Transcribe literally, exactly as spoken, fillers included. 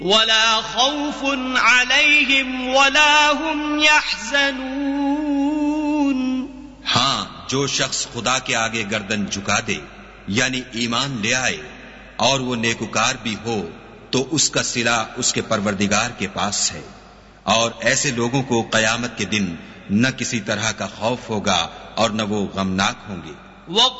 वला खौफुन अलैहिम वला हुम यहज़नून। हाँ, जो शख्स खुदा के आगे गर्दन झुका दे यानी ईमान ले आए और वो नेकुकार भी हो तो उसका सिला उसके परवरदिगार के पास है, और ऐसे लोगों को कयामत के दिन न किसी तरह का खौफ होगा और न वो गमनाक होंगे।